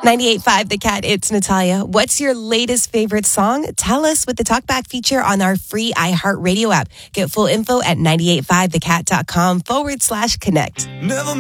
98.5 The Cat, it's Natalia. What's your latest favorite song? Tell us with the Talkback feature on our free iHeartRadio app. Get full info at 985thecat.com/connect. Never